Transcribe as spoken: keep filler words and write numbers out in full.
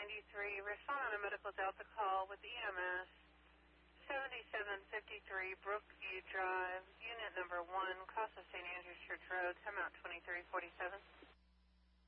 ninety-three, respond on a medical Delta call with E M S, seventy-seven fifty-three Brookview Drive, unit number one, Casa Saint Andrews Church Road, come out twenty-three forty-seven.